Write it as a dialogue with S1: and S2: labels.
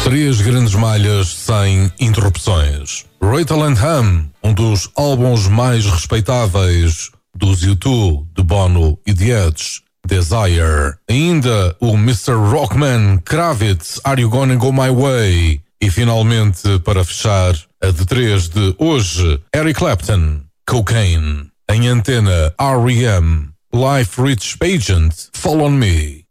S1: Três grandes malhas sem interrupções. Rachel and Hum, um dos álbuns mais respeitáveis dos U2, de Bono e The Edge. Desire. Ainda o Mr. Rockman, Kravitz, Are You Gonna Go My Way? E finalmente, para fechar, a de 3 de hoje, Eric Clapton, Cocaine. Em antena, R.E.M., Life Rich Pageant, Fall On Me.